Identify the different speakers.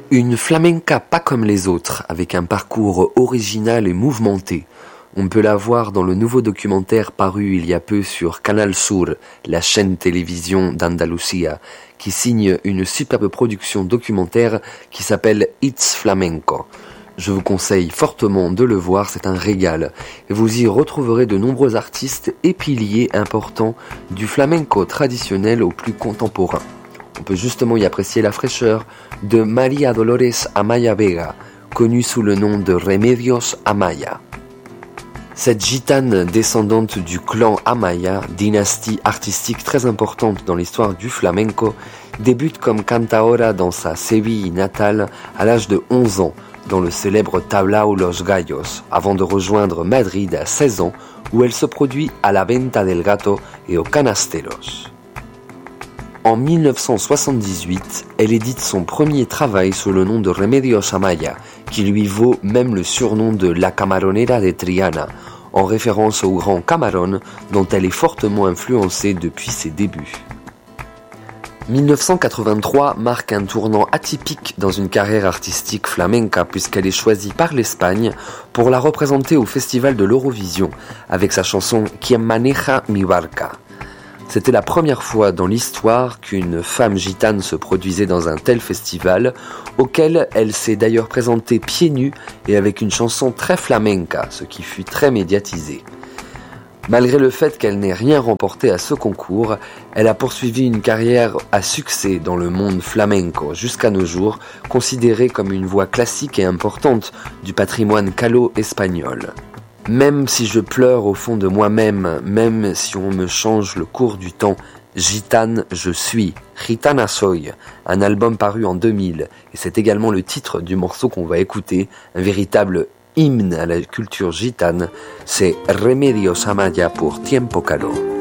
Speaker 1: Une flamenca pas comme les autres, avec un parcours original et mouvementé. On peut la voir dans le nouveau documentaire paru il y a peu sur Canal Sur, la chaîne télévision d'Andalusia, qui signe une superbe production documentaire qui s'appelle It's Flamenco. Je vous conseille fortement de le voir, c'est un régal. Et vous y retrouverez de nombreux artistes et piliers importants du flamenco traditionnel au plus contemporain. On peut justement y apprécier la fraîcheur de María Dolores Amaya Vega, connue sous le nom de Remedios Amaya. Cette gitane descendante du clan Amaya, dynastie artistique très importante dans l'histoire du flamenco, débute comme cantaora dans sa Séville natale à l'âge de 11 ans, dans le célèbre Tablao Los Gallos, avant de rejoindre Madrid à 16 ans, où elle se produit à la Venta del Gato et au Canasteros. En 1978, elle édite son premier travail sous le nom de Remedios Amaya, qui lui vaut même le surnom de La Camaronera de Triana, en référence au grand Camarón dont elle est fortement influencée depuis ses débuts. 1983 marque un tournant atypique dans une carrière artistique flamenca puisqu'elle est choisie par l'Espagne pour la représenter au Festival de l'Eurovision avec sa chanson Quien maneja mi barca. C'était la première fois dans l'histoire qu'une femme gitane se produisait dans un tel festival, auquel elle s'est d'ailleurs présentée pieds nus et avec une chanson très flamenca, ce qui fut très médiatisé. Malgré le fait qu'elle n'ait rien remporté à ce concours, elle a poursuivi une carrière à succès dans le monde flamenco jusqu'à nos jours, considérée comme une voix classique et importante du patrimoine callo-espagnol. Même si je pleure au fond de moi-même, même si on me change le cours du temps, gitane je suis, Gitana soy, un album paru en 2000, et c'est également le titre du morceau qu'on va écouter, un véritable hymne à la culture gitane, c'est Remedios Amaya pour Tiempo Caló.